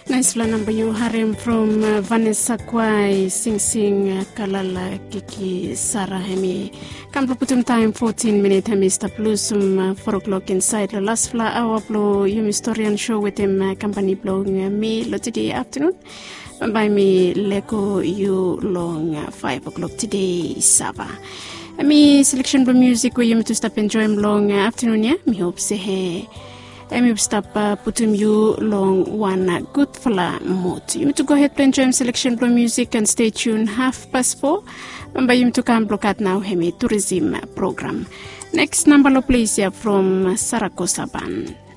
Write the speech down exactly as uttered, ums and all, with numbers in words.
Nice la number you Harem from uh, Vanessa Kwai Sing Sing uh, Kalala Kiki Sarah Hemi. Come putum time fourteen minutes Mister Plus um uh, four o'clock inside the last fla hour blow you historian show with him uh, company blowing uh, me lo today afternoon. By me leko you long uh, five o'clock today Saba. Me selection of music we you to stop enjoy long uh, afternoon yeah. Me hope say hey. I will stop uh, putting you long one uh, good fla mood. You to go ahead and enjoy selection of music and stay tuned half past four. Remember you to come block out now hemi tourism program. Next number of place here from Sarakosa Band.